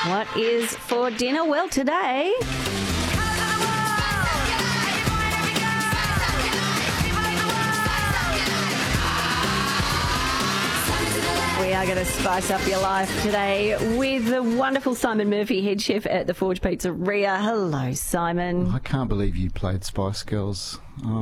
What is for dinner? Well, today... we are going to spice up your life today with the wonderful Simon Murphy, head chef at the Forge Pizzeria. Hello, Simon. I can't believe you played Spice Girls.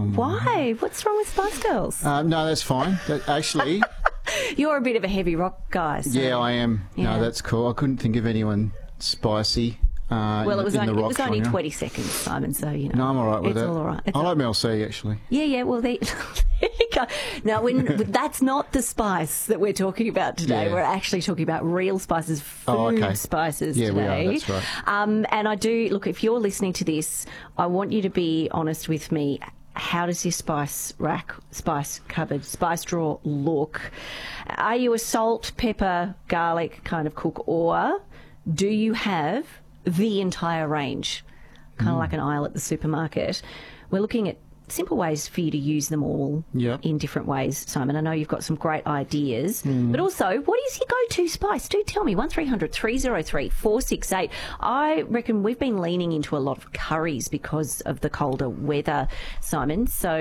Why? What's wrong with Spice Girls? No, that's fine. Actually... You're a bit of a heavy rock guy. So. Yeah, I am. Yeah. No, that's cool. I couldn't think of anyone spicy. Well, it was in the rock only genre. 20 seconds, Simon, so, you know. No, I'm all right with it's it. All right. I like Mel C, actually. Yeah, well, there you go. Now, that's not the spice that we're talking about today. Yeah. We're actually talking about real spices, food spices yeah, today. we are, that's right. And I do, look, if you're listening to this, I want you to be honest with me. How does your spice rack, spice cupboard, spice drawer look? Are you a salt, pepper, garlic kind of cook, or do you have the entire range, kind of like an aisle at the supermarket? We're looking at simple ways for you to use them all in different ways, Simon. I know you've got some great ideas, but also, what is your go-to spice? Do tell me. 1300 303 468. I reckon we've been leaning into a lot of curries because of the colder weather, Simon. So,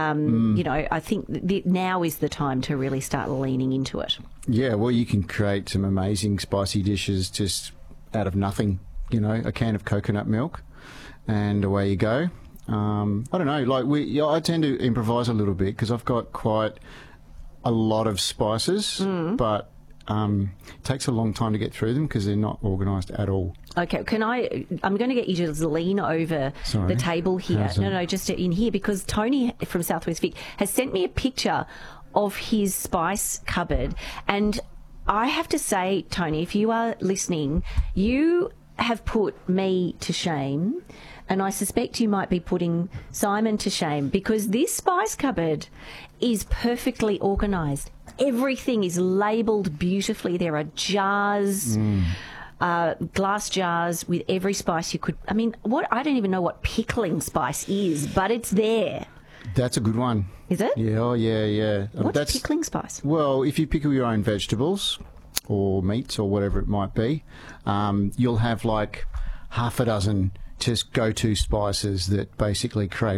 you know, I think now is the time to really start leaning into it. Yeah, well, you can create some amazing spicy dishes just out of nothing. You know, a can of coconut milk, and away you go. I don't know, like I tend to improvise a little bit because I've got quite a lot of spices, but it takes a long time to get through them because they're not organised at all. Okay, I'm going to get you to just lean over the table here. No, just in here, because Tony from Southwest Vic has sent me a picture of his spice cupboard, and I have to say, Tony, if you are listening, you have put me to shame, and I suspect you might be putting Simon to shame, because this spice cupboard is perfectly organised. Everything is labelled beautifully. There are jars, glass jars with every spice you could... I mean, I don't even know what pickling spice is, but it's there. That's a good one. Is it? Yeah, oh, yeah. What's pickling spice? Well, if you pickle your own vegetables or meats or whatever it might be, you'll have like half a dozen just go-to spices that basically create